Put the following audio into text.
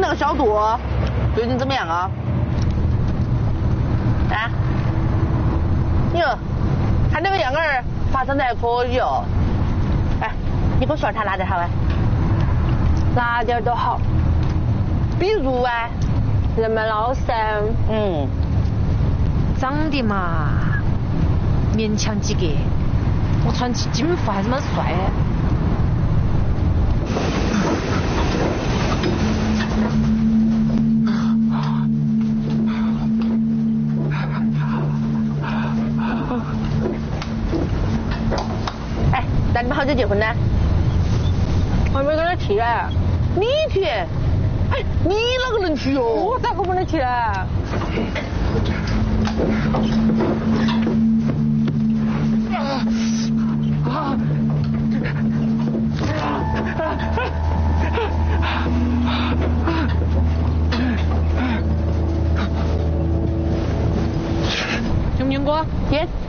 那个小杜最近怎么样啊？啊？哟，他那个样儿发展的还可以哦。哎，你给我说他哪点好啊？ 哪点都好， 比如啊， 人们老实。 长得嘛勉强及格，我穿起金服还是蛮帅的。 哎，那你们好久结婚呢？ 我还没跟他提呢。 你提？哎，你哪个能提哦？ 我咋个不能提呢？ 用不用过？ 耶。